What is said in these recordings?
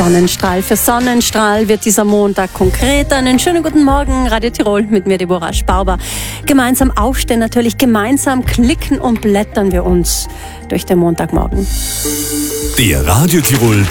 Sonnenstrahl für Sonnenstrahl wird dieser Montag konkret. Einen schönen guten Morgen, Radio Tirol mit mir, Deborah Spauber. Gemeinsam aufstehen natürlich, gemeinsam klicken und blättern wir uns durch den Montagmorgen. Der Radio Tirol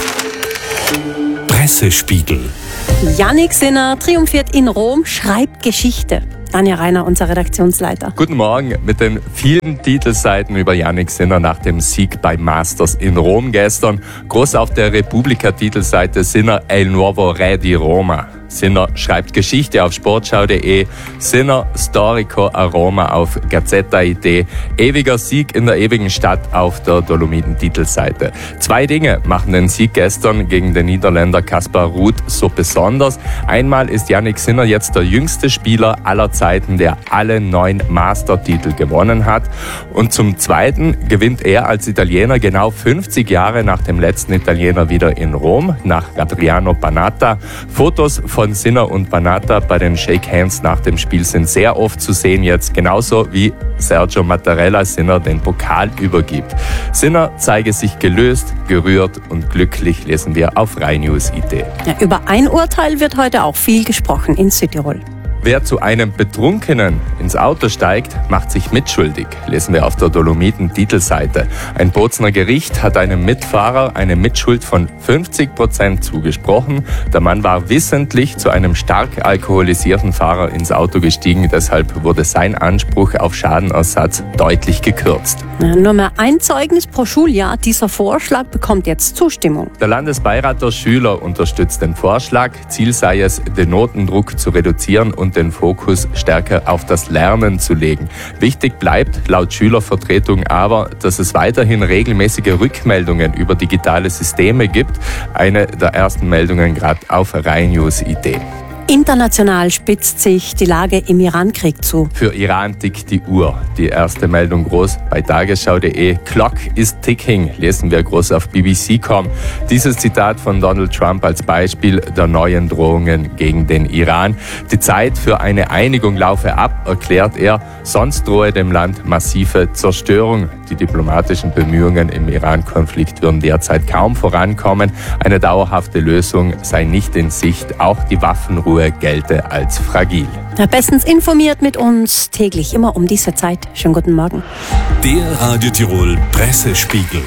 Pressespiegel. Yannick Sinner triumphiert in Rom, schreibt Geschichte. Tanja Reiner, unser Redaktionsleiter. Guten Morgen. Mit den vielen Titelseiten über Yannick Sinner nach dem Sieg bei Masters in Rom gestern. Groß auf der Repubblica-Titelseite Sinner El Nuovo Re di Roma. Sinner schreibt Geschichte auf sportschau.de, Sinner Storico a Roma auf Gazzetta.it, ewiger Sieg in der ewigen Stadt auf der Dolomiten-Titelseite. Zwei Dinge machen den Sieg gestern gegen den Niederländer Kaspar Ruud so besonders. Einmal ist Yannick Sinner jetzt der jüngste Spieler aller Zeiten, der alle 9 Master-Titel gewonnen hat. Und zum Zweiten gewinnt er als Italiener genau 50 Jahre nach dem letzten Italiener wieder in Rom, nach Adriano Panatta. Fotos von Sinner und Panatta bei den Shake Hands nach dem Spiel sind sehr oft zu sehen jetzt, genauso wie Sergio Mattarella Sinner den Pokal übergibt. Sinner zeige sich gelöst, gerührt und glücklich, lesen wir auf RaiNews.it. Ja, über ein Urteil wird heute auch viel gesprochen in Südtirol. Wer zu einem Betrunkenen ins Auto steigt, macht sich mitschuldig, lesen wir auf der Dolomiten-Titelseite. Ein Bozner Gericht hat einem Mitfahrer eine Mitschuld von 50% zugesprochen. Der Mann war wissentlich zu einem stark alkoholisierten Fahrer ins Auto gestiegen. Deshalb wurde sein Anspruch auf Schadenersatz deutlich gekürzt. Ja, nur mehr ein Zeugnis pro Schuljahr. Dieser Vorschlag bekommt jetzt Zustimmung. Der Landesbeirat der Schüler unterstützt den Vorschlag. Ziel sei es, den Notendruck zu reduzieren und den Fokus stärker auf das Lernen zu legen. Wichtig bleibt laut Schülervertretung aber, dass es weiterhin regelmäßige Rückmeldungen über digitale Systeme gibt. Eine der ersten Meldungen gerade auf RaiNews.it. International spitzt sich die Lage im Irankrieg zu. Für Iran tickt die Uhr. Die erste Meldung groß bei tagesschau.de. Clock is ticking, lesen wir groß auf BBC.com. Dieses Zitat von Donald Trump als Beispiel der neuen Drohungen gegen den Iran. Die Zeit für eine Einigung laufe ab, erklärt er, sonst drohe dem Land massive Zerstörung. Die diplomatischen Bemühungen im Iran-Konflikt würden derzeit kaum vorankommen. Eine dauerhafte Lösung sei nicht in Sicht. Auch die Waffenruhe gelte als fragil. Ja, bestens informiert mit uns täglich, immer um diese Zeit. Schönen guten Morgen. Der Radio Tirol Pressespiegel.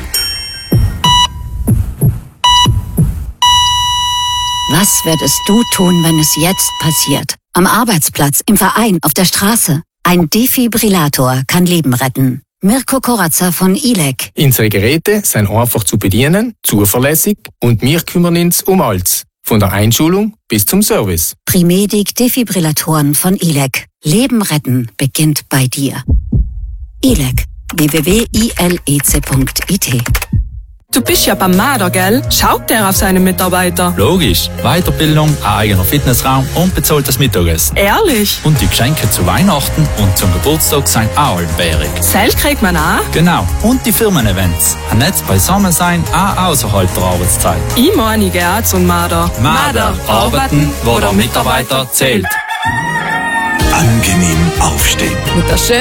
Was würdest du tun, wenn es jetzt passiert? Am Arbeitsplatz, im Verein, auf der Straße. Ein Defibrillator kann Leben retten. Mirko Koratzer von ILEC. Unsere Geräte sind einfach zu bedienen, zuverlässig und wir kümmern uns um alles. Von der Einschulung bis zum Service. Primedic Defibrillatoren von ILEC. Leben retten beginnt bei dir. ILEC. www.ilec.it. Du bist ja beim Marder, gell? Schaut der auf seine Mitarbeiter? Logisch. Weiterbildung, ein eigener Fitnessraum und bezahltes Mittagessen. Ehrlich? Und die Geschenke zu Weihnachten und zum Geburtstag sind auch allbärig. Zelt kriegt man auch? Genau. Und die Firmen-Events. Ein Netz beisammen sein, auch außerhalb der Arbeitszeit. Ich meine, ich gehe auch zum Marder. Marder. Arbeiten, wo der Mitarbeiter zählt. Angenehm aufstehen. Mit der schönen